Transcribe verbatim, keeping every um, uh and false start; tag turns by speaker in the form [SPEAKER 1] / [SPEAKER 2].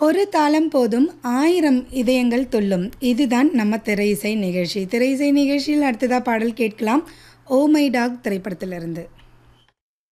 [SPEAKER 1] ஒரு தாளம் போதும் ஆயிரம் இதயங்கள் துள்ளும். இதுதான் நம்ம திரை இசை நிகழ்ச்சி. திரை இசை நிகழ்ச்சியில் அடுத்ததா பாடல் கேட்கலாம். ஓ மை டாக் திரைப்படத்திலிருந்து.